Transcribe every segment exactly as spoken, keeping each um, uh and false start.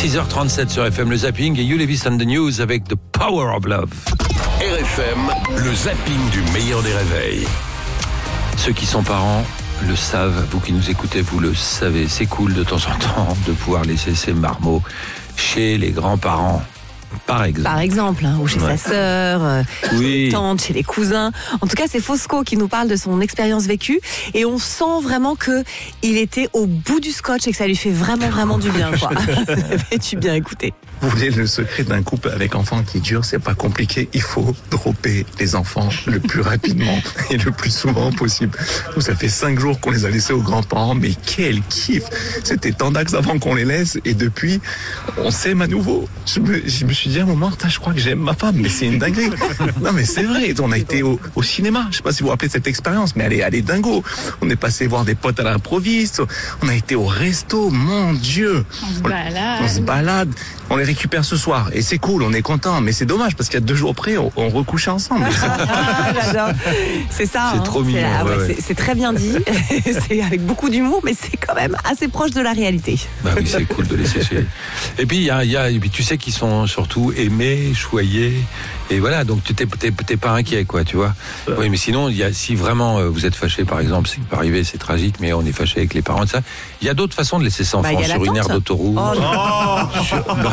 six heures trente-sept sur F M, le zapping, et You Levis on the News avec The Power of Love. R F M, le zapping du meilleur des réveils. Ceux qui sont parents le savent, vous qui nous écoutez, vous le savez. C'est cool de temps en temps de pouvoir laisser ses marmots chez les grands-parents. Par exemple. Par exemple, hein, ou chez Ouais. sa sœur, euh, Oui. chez les tantes, chez les cousins. En tout cas, c'est Fosco qui nous parle de son expérience vécue. Et on sent vraiment qu'il était au bout du scotch et que ça lui fait vraiment, vraiment du bien. Quoi. Fais-tu bien écouter? Vous voulez le secret d'un couple avec enfants qui dure, c'est pas compliqué. Il faut dropper les enfants le plus rapidement et le plus souvent possible. Nous, ça fait cinq jours qu'on les a laissés aux grands-parents, mais quel kiff! C'était tant d'axes avant qu'on les laisse, et depuis, on s'aime à nouveau. Je me, je me suis dit à un moment, putain, je crois que j'aime ma femme, mais c'est une dinguerie. Non, mais c'est vrai. On a été au, au cinéma. Je sais pas si vous vous rappelez cette expérience, mais elle est, elle est dingo. On est passé voir des potes à l'improviste. On a été au resto. Mon Dieu. On se balade. On se balade. On les récupère ce soir et c'est cool, on est content, mais c'est dommage parce qu'il y a deux jours près, on, on recouchait ensemble. Ah, j'adore. C'est ça. C'est hein. trop mignon, ah ouais, ouais, ouais. C'est, c'est très bien dit. C'est avec beaucoup d'humour, mais c'est quand même assez proche de la réalité. Bah oui, c'est cool de laisser chez. Et puis, il y a, il y a, et puis tu sais qu'ils sont surtout aimés, choyés. Et voilà, donc tu t'es, t'es, t'es pas inquiet, quoi, tu vois. Oui, mais sinon, il y a, si vraiment euh, vous êtes fâché, par exemple, c'est pas arrivé, c'est tragique, mais on est fâché avec les parents de ça. Il y a d'autres façons de laisser ses enfants Bah, il y a sur une l'attente. aire d'autoroute. Oh, non. Sur- bah,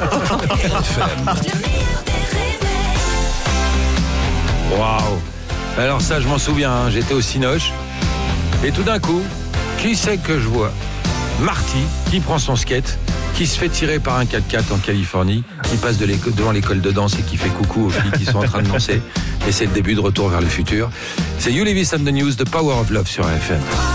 Waouh! Alors ça, je m'en souviens, hein, j'étais au Cinoche, et tout d'un coup, qui c'est que je vois? Marty, qui prend son skate, qui se fait tirer par un quatre-quatre en Californie, qui passe de l'éco- devant l'école de danse et qui fait coucou aux filles qui sont en train de danser. Et c'est le début de Retour vers le futur. C'est You Levis on the News, The Power of Love sur R F M.